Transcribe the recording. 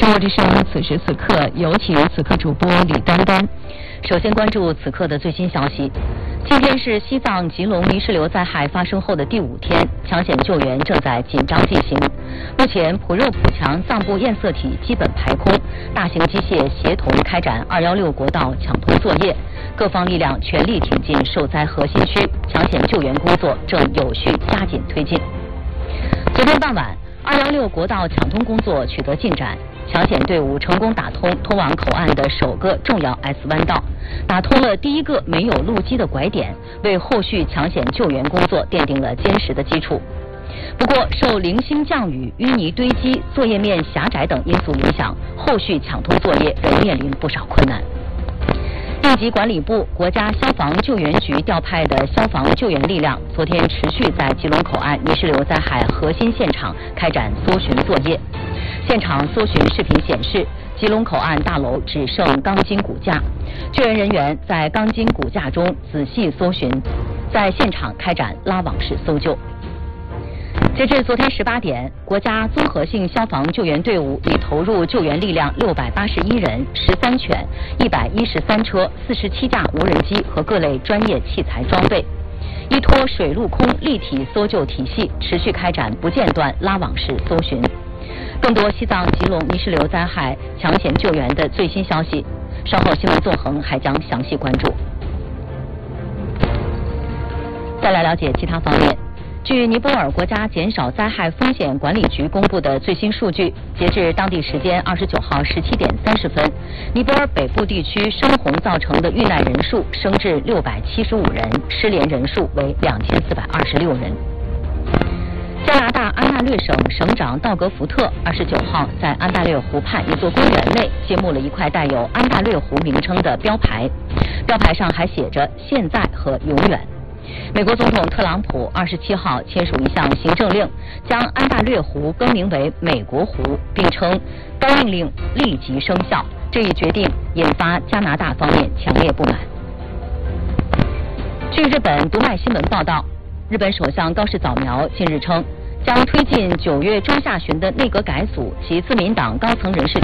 中国之声此时此刻，有请此刻主播李丹丹。首先关注此刻的最新消息。今天是西藏吉隆泥石流灾害发生后的第5天，抢险救援正在紧张进行。目前普热普强藏布堰塞体基本排空，大型机械协同开展216国道抢通作业，各方力量全力挺进受灾核心区，抢险救援工作正有序加紧推进。昨天傍晚，216国道抢通工作取得进展，抢险队伍成功打通通往口岸的首个重要 S 弯道，打通了第一个没有路基的拐点，为后续抢险救援工作奠定了坚实的基础。不过，受零星降雨、淤泥堆积、作业面狭窄等因素影响，后续抢通作业仍面临不少困难。应急管理部、国家消防救援局调派的消防救援力量，昨天持续在吉隆口岸泥石流灾害核心现场开展搜寻作业。现场搜寻视频显示，吉隆口岸大楼只剩钢筋骨架，救援人员在钢筋骨架中仔细搜寻，在现场开展拉网式搜救。截至昨天18点，国家综合性消防救援队伍已投入救援力量681人、13犬、113车、47架无人机和各类专业器材装备，依托水陆空立体搜救体系，持续开展不间断拉网式搜寻。更多西藏吉隆泥石流灾害抢险救援的最新消息，稍后新闻纵横还将详细关注。再来了解其他方面。据尼泊尔国家减少灾害风险管理局公布的最新数据，截至当地时间29号17点30分，尼泊尔北部地区山洪造成的遇难人数升至675人，失联人数为2426人。加拿大安大略省省长道格福特29号在安大略湖畔一座公园内揭幕了一块带有安大略湖名称的标牌，标牌上还写着“现在”和“永远”。美国总统特朗普27号签署一项行政令，将安大略湖更名为美国湖，并称该命令立即生效。这一决定引发加拿大方面强烈不满。据日本读卖新闻报道，日本首相高市早苗近日称，将推进9月中下旬的内阁改组及自民党高层人士